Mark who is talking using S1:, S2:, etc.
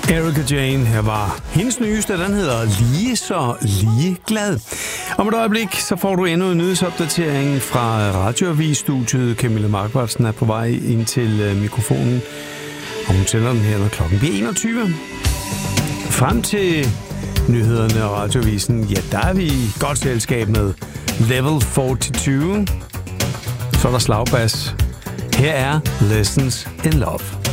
S1: Erika Jane, her var hendes nyeste, den hedder Lige så ligeglad. Om et øjeblik, så får du endnu en nyhedsopdatering fra Radioavis-studiet. Camilla Markvartsen er på vej ind til mikrofonen, og hun sender den her, når klokken bliver 21. Frem til nyhederne og Radioavisen, ja, der er vi i godt selskab med Level 42. Så er der slagbas. Her er Lessons in Love.